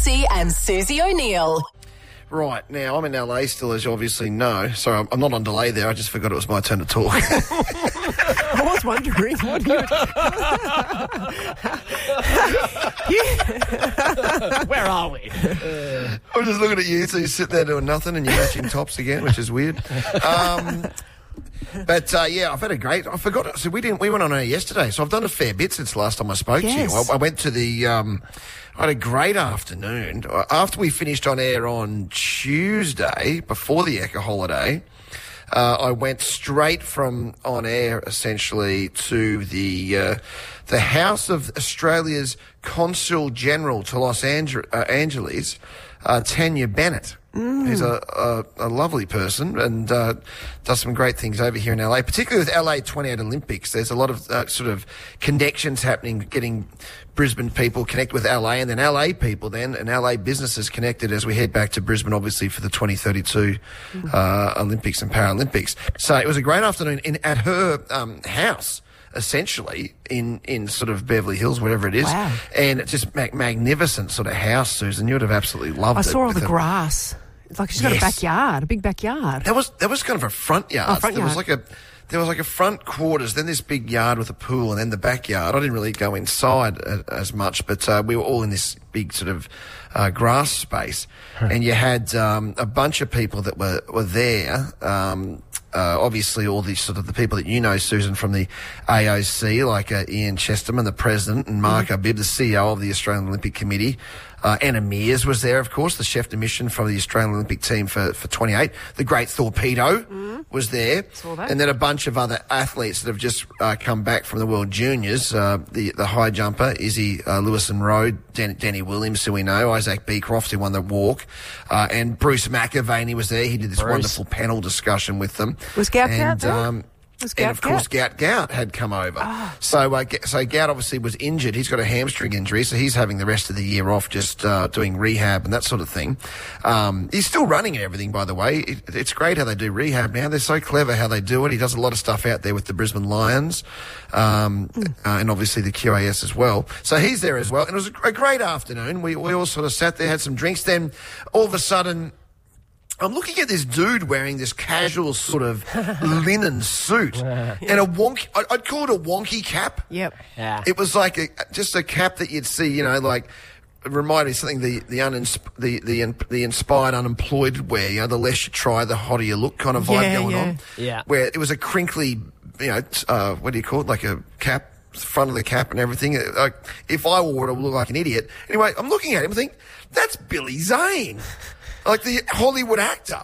Massey and Susie O'Neill. Right, now I'm in LA still, as you obviously know. Sorry, I'm not on delay there. I just forgot it was my turn to talk. I was wondering what you Where are we? I'm just looking at you two sit there doing nothing and you're matching tops again, which is weird. But I've had a great... I forgot... So we went on air yesterday, so I've done a fair bit since the last time I spoke to you. I went to the... I had a great afternoon. After we finished on air on Tuesday, before the Echo holiday, I went straight from on air, essentially, to the House of Australia's Consul General to Los Angeles, Tanya Bennett. Who's a lovely person and does some great things over here in LA, particularly with LA 28 Olympics. There's a lot of sort of connections happening, getting Brisbane people connect with LA and then LA people then and LA businesses connected as we head back to Brisbane, obviously, for the 2032 Olympics and Paralympics. So it was a great afternoon at her house, essentially, in sort of Beverly Hills, whatever it is. Wow. And it's just magnificent sort of house, Susan. You would have absolutely loved it. I saw all the grass. It's like she's got a backyard, a big backyard. That was kind of a front yard. There was like a front quarters, then this big yard with a pool, and then the backyard. I didn't really go inside as much, but we were all in this big sort of grass space, and you had a bunch of people that were there. Obviously, all these sort of the people that you know, Susan, from the AOC, like Ian Chesterman, the president, and Mark Abib, the CEO of the Australian Olympic Committee. Anna Mears was there, of course, the chef de mission from the Australian Olympic team for 28. The great Torpedo was there. Saw that. And then a bunch of other athletes that have just come back from the World Juniors. The high jumper, Izzy Lewis-and-Rowe, Danny Williams, who we know, Isaac Beecroft, who won the walk, and Bruce McAvaney was there. He did this wonderful panel discussion with them. Was Gout there? And of course, Gout had come over. Oh. So Gout obviously was injured. He's got a hamstring injury, so he's having the rest of the year off, just doing rehab and that sort of thing. He's still running and everything, by the way. It's great how they do rehab now. They're so clever how they do it. He does a lot of stuff out there with the Brisbane Lions, and obviously the QAS as well. So he's there as well. And it was a great afternoon. We all sort of sat there, had some drinks. Then all of a sudden, I'm looking at this dude wearing this casual sort of linen suit and a wonky, I'd call it a wonky cap. Yep. Yeah. It was like just a cap that you'd see, like, it reminded me of something the inspired unemployed wear, the less you try, the hotter you look kind of vibe going on. Yeah. Where it was a crinkly, what do you call it, like a cap, front of the cap and everything. Like, if I wore it, I would look like an idiot. Anyway, I'm looking at him and think, that's Billy Zane. Like the Hollywood actor.